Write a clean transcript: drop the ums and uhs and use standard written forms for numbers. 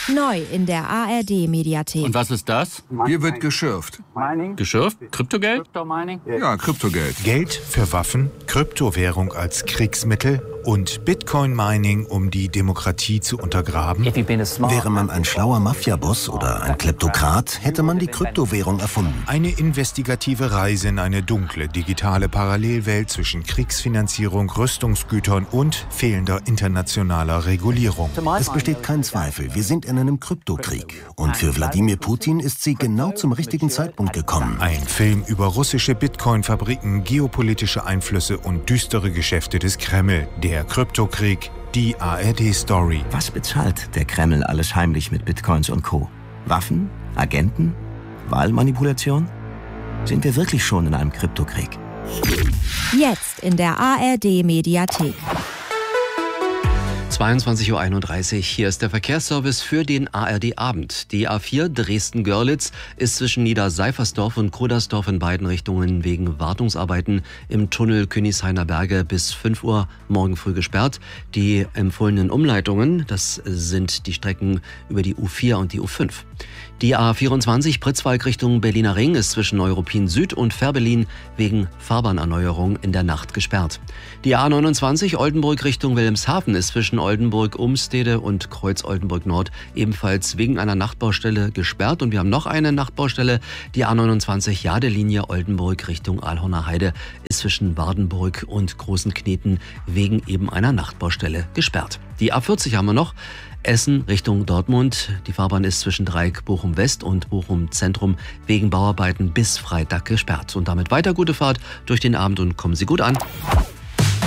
Neu in der ARD-Mediathek. Und was ist das? Hier wird geschürft. Geschürft? Kryptogeld? Ja, Kryptogeld. Geld für Waffen, Kryptowährung als Kriegsmittel und Bitcoin-Mining, um die Demokratie zu untergraben. Wäre man ein schlauer Mafiaboss oder ein Kleptokrat, hätte man die Kryptowährung erfunden. Eine investigative Reise in eine dunkle, digitale Parallelwelt zwischen Kriegsfinanzierung, Rüstungsgütern und fehlender internationaler Regulierung. Es besteht kein Zweifel, wir sind in einem Kryptokrieg. Und für Wladimir Putin ist sie genau zum richtigen Zeitpunkt gekommen. Ein Film über russische Bitcoin-Fabriken, geopolitische Einflüsse und düstere Geschäfte des Kreml. Der Kryptokrieg, die ARD-Story. Was bezahlt der Kreml alles heimlich mit Bitcoins und Co.? Waffen? Agenten? Wahlmanipulation? Sind wir wirklich schon in einem Kryptokrieg? Jetzt in der ARD-Mediathek. 22:31 Uhr, hier ist der Verkehrsservice für den ARD-Abend. Die A4 Dresden-Görlitz ist zwischen Niederseifersdorf und Krudersdorf in beiden Richtungen wegen Wartungsarbeiten im Tunnel Königshainer Berge bis 5 Uhr morgen früh gesperrt. Die empfohlenen Umleitungen, das sind die Strecken über die U4 und die U5. Die A24 Pritzwalk Richtung Berliner Ring ist zwischen Neuruppin Süd und Fährberlin wegen Fahrbahnerneuerung in der Nacht gesperrt. Die A29 Oldenburg Richtung Wilhelmshaven ist zwischen Oldenburg-Umstede und Kreuz-Oldenburg-Nord ebenfalls wegen einer Nachtbaustelle gesperrt. Und wir haben noch eine Nachtbaustelle. Die A29 Jadelinie Oldenburg Richtung Alhorner Heide ist zwischen Wardenburg und Großen Kneten wegen eben einer Nachtbaustelle gesperrt. Die A40 haben wir noch. Essen Richtung Dortmund. Die Fahrbahn ist zwischen Dreieck Bochum West und Bochum Zentrum wegen Bauarbeiten bis Freitag gesperrt. Und damit weiter gute Fahrt durch den Abend und kommen Sie gut an.